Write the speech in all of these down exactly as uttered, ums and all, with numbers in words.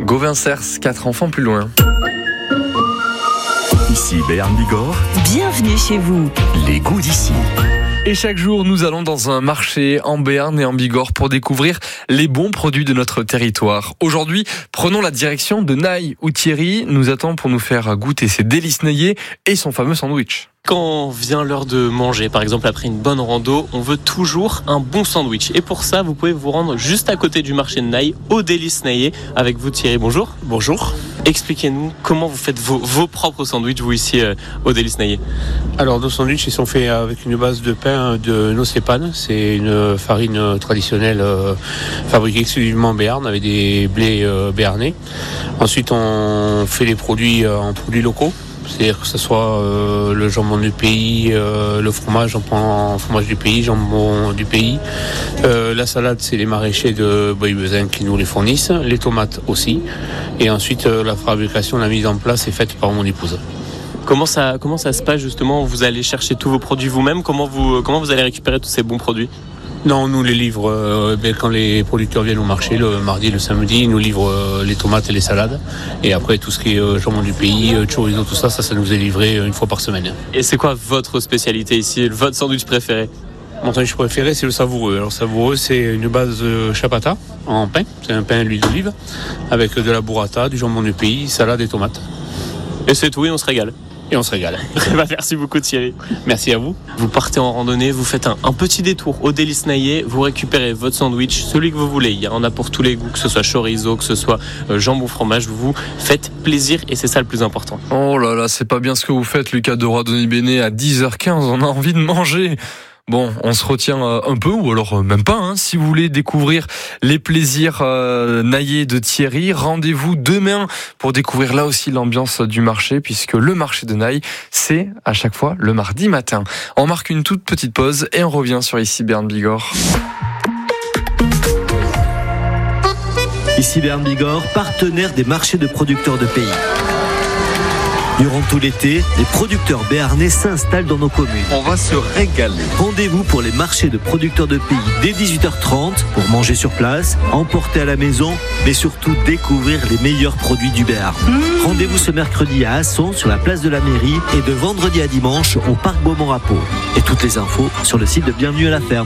Gauvin-Cers, quatre enfants plus loin. Ici Béarn Bigorre. Bienvenue chez vous. Les goûts d'ici. Et chaque jour, nous allons dans un marché en Béarn et en Bigorre pour découvrir les bons produits de notre territoire. Aujourd'hui, prenons la direction de Naï, où Thierry nous attend pour nous faire goûter ses délices naillées et son fameux sandwich. Quand vient l'heure de manger, par exemple après une bonne rando, on veut toujours un bon sandwich. Et pour ça, vous pouvez vous rendre juste à côté du marché de Naï, au Délices Naillé. Avec vous Thierry, bonjour. Bonjour. Expliquez-nous comment vous faites vos, vos propres sandwichs, vous ici euh, au Délices Naillé. Alors nos sandwichs ils sont faits avec une base de pain de nocépane. C'est une farine traditionnelle euh, fabriquée exclusivement en Béarn avec des blés euh, béarnais. Ensuite on fait les produits euh, en produits locaux. C'est-à-dire que ce soit euh, le jambon du pays, euh, le fromage, on prend fromage du pays, jambon du pays. Euh, la salade, c'est les maraîchers de Bois-Bezin qui nous les fournissent. Les tomates aussi. Et ensuite, euh, la fabrication, la mise en place est faite par mon épouse. Comment ça, comment ça se passe justement? Vous allez chercher tous vos produits vous-même? Comment vous, comment vous allez récupérer tous ces bons produits? Non, on nous les livre euh, ben, quand les producteurs viennent au marché, le mardi, le samedi, ils nous livrent euh, les tomates et les salades. Et après, tout ce qui est euh, jambon du pays, euh, chorizo, tout ça, ça, ça nous est livré euh, une fois par semaine. Et c'est quoi votre spécialité ici, votre sandwich préféré? Mon sandwich préféré, c'est le savoureux. Alors, savoureux, c'est une base euh, chapata en pain. C'est un pain à l'huile d'olive avec de la burrata, du jambon du pays, salade et tomates. Et c'est tout, et on se régale. Et on se régale. Merci beaucoup Thierry. Merci à vous. Vous partez en randonnée, vous faites un, un petit détour au Délices Naillé, vous récupérez votre sandwich, celui que vous voulez. Il y en a pour tous les goûts, que ce soit chorizo, que ce soit euh, jambon fromage. Vous vous faites plaisir et c'est ça le plus important. Oh là là, c'est pas bien ce que vous faites, Lucas de Roy-Denis-Béné. À dix heures quinze, on a envie de manger. Bon, on se retient un peu, ou alors même pas. Hein. Si vous voulez découvrir les plaisirs euh, naillés de Thierry, rendez-vous demain pour découvrir là aussi l'ambiance du marché, puisque le marché de Naï, c'est à chaque fois le mardi matin. On marque une toute petite pause et on revient sur Ici Béarn Bigorre. Ici Béarn Bigorre, partenaire des marchés de producteurs de pays. Durant tout l'été, les producteurs béarnais s'installent dans nos communes. On va se régaler. Rendez-vous pour les marchés de producteurs de pays dès dix-huit heures trente pour manger sur place, emporter à la maison, mais surtout découvrir les meilleurs produits du Béarn. Mmh. Rendez-vous ce mercredi à Asson sur la place de la mairie et de vendredi à dimanche au parc Beaumont-Rappeau. Et toutes les infos sur le site de Bienvenue à la ferme.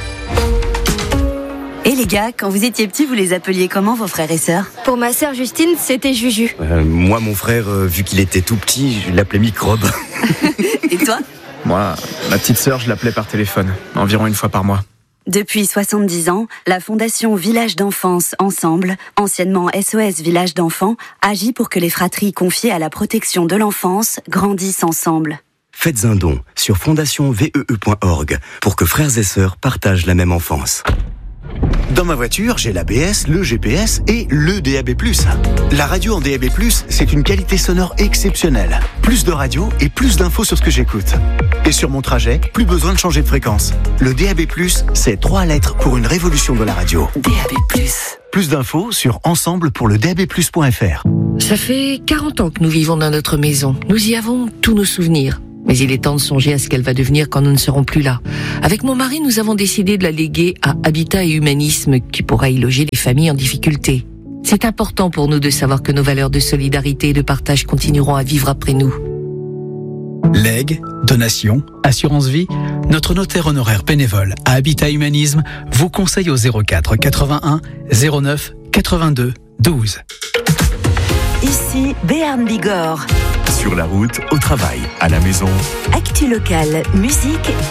Et les gars, quand vous étiez petits, vous les appeliez comment vos frères et sœurs? Pour ma sœur Justine, c'était Juju. Euh, moi, mon frère, euh, vu qu'il était tout petit, je l'appelais Microbe. Et toi? Moi, ma petite sœur, je l'appelais par téléphone, environ une fois par mois. Depuis soixante-dix ans, la Fondation Village d'Enfance Ensemble, anciennement S O S Village d'Enfants, agit pour que les fratries confiées à la protection de l'enfance grandissent ensemble. Faites un don sur fondation vee point org pour que frères et sœurs partagent la même enfance. Dans ma voiture, j'ai l'A B S, le G P S et le D A B plus. La radio en D A B plus, c'est une qualité sonore exceptionnelle. Plus de radio et plus d'infos sur ce que j'écoute. Et sur mon trajet, plus besoin de changer de fréquence. Le D A B plus, c'est trois lettres pour une révolution de la radio. D A B plus. Plus d'infos sur ensemble pour le D A B plus point F R. Ça fait quarante ans que nous vivons dans notre maison. Nous y avons tous nos souvenirs. Mais il est temps de songer à ce qu'elle va devenir quand nous ne serons plus là. Avec mon mari, nous avons décidé de la léguer à Habitat et Humanisme, qui pourra y loger les familles en difficulté. C'est important pour nous de savoir que nos valeurs de solidarité et de partage continueront à vivre après nous. Legs, donations, assurance vie, notre notaire honoraire bénévole à Habitat Humanisme vous conseille au zéro quatre quatre-vingt-un zéro neuf quatre-vingt-deux douze. Ici Béarn Bigorre. Sur la route, au travail, à la maison. Actu locale, musique